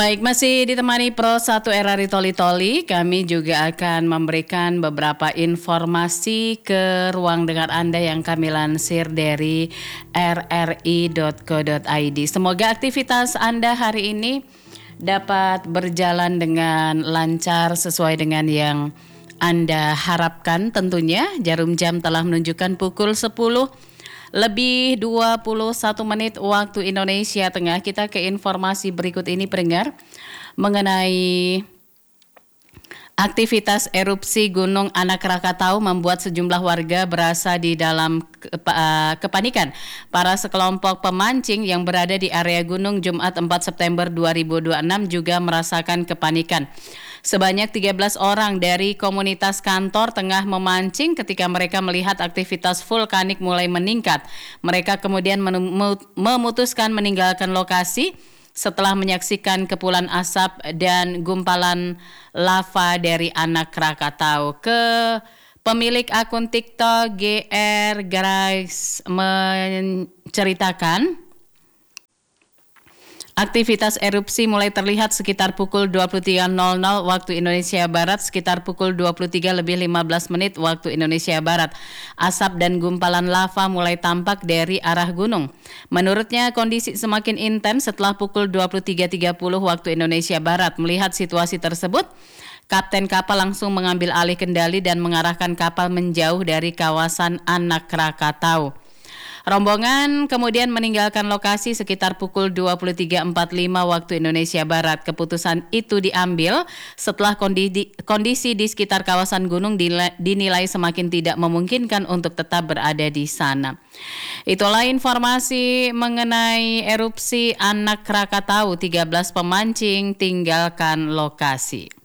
Baik, masih ditemani Pro 1 RRI Toli-Toli, kami juga akan memberikan beberapa informasi ke ruang dengar Anda yang kami lansir dari rri.co.id. Semoga aktivitas Anda hari ini dapat berjalan dengan lancar sesuai dengan yang Anda harapkan tentunya. Jarum jam telah menunjukkan pukul 10:21 waktu Indonesia Tengah. Kita ke informasi berikut ini pendengar mengenai aktivitas erupsi Gunung Anak Rakatau membuat sejumlah warga berasa di dalam kepanikan. Para sekelompok pemancing yang berada di area gunung Jumat 4 September 2026 juga merasakan kepanikan. Sebanyak 13 orang dari komunitas kantor tengah memancing ketika mereka melihat aktivitas vulkanik mulai meningkat. Mereka kemudian memutuskan meninggalkan lokasi setelah menyaksikan kepulan asap dan gumpalan lava dari Anak Rakatau. Pemilik akun TikTok GR Grace menceritakan aktivitas erupsi mulai terlihat sekitar pukul 23.00 waktu Indonesia Barat, sekitar pukul 23:15 waktu Indonesia Barat. Asap dan gumpalan lava mulai tampak dari arah gunung. Menurutnya kondisi semakin intens setelah pukul 23.30 waktu Indonesia Barat. Melihat situasi tersebut, kapten kapal langsung mengambil alih kendali dan mengarahkan kapal menjauh dari kawasan Anak Rakatau. Rombongan kemudian meninggalkan lokasi sekitar pukul 23.45 waktu Indonesia Barat. Keputusan itu diambil setelah kondisi di sekitar kawasan gunung dinilai semakin tidak memungkinkan untuk tetap berada di sana. Itulah informasi mengenai erupsi Anak Rakatau. 13 pemancing tinggalkan lokasi.